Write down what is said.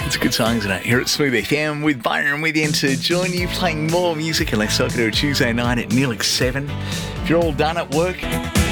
It's a good song, isn't it? Here at Smooth FM with Byron with you to join you, playing more music. And let's talk to a Tuesday night at nearly 7. If you're all done at work,